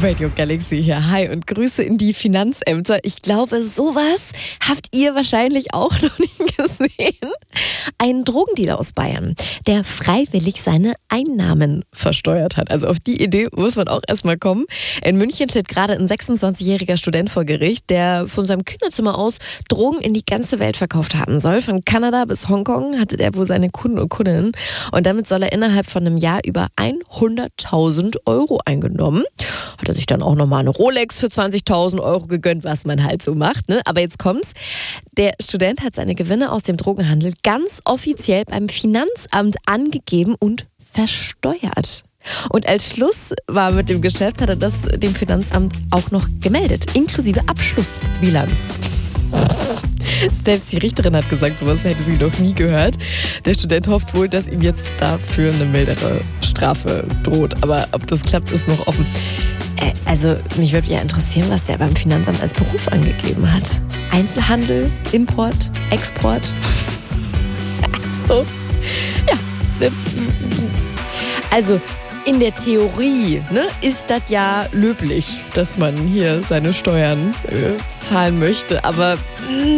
Radio Galaxy hier. Hi und Grüße in die Finanzämter. Ich glaube, sowas habt ihr wahrscheinlich auch noch nicht gesehen. Ein Drogendealer aus Bayern, der freiwillig seine Einnahmen versteuert hat. Also auf die Idee muss man auch erstmal kommen. In München steht gerade ein 26-jähriger Student vor Gericht, der von seinem Kinderzimmer aus Drogen in die ganze Welt verkauft haben soll. Von Kanada bis Hongkong hatte der wohl seine Kunden und Kundinnen. Und damit soll er innerhalb von einem Jahr über 100.000 Euro eingenommen. Hat er sich dann auch nochmal eine Rolex für 20.000 Euro gegönnt, was man halt so macht. Ne? Aber jetzt kommt's. Der Student hat seine Gewinne aus dem Drogenhandel ganz offiziell beim Finanzamt angegeben und versteuert. Und als Schluss war mit dem Geschäft, hat er das dem Finanzamt auch noch gemeldet, inklusive Abschlussbilanz. Selbst die Richterin hat gesagt, sowas hätte sie noch nie gehört. Der Student hofft wohl, dass ihm jetzt dafür eine mildere Strafe droht. Aber ob das klappt, ist noch offen. Also mich würde ja interessieren, was der beim Finanzamt als Beruf angegeben hat. Einzelhandel, Import, Export. So. Ja. Also in der Theorie, ne, ist das ja löblich, dass man hier seine Steuern zahlen möchte. Aber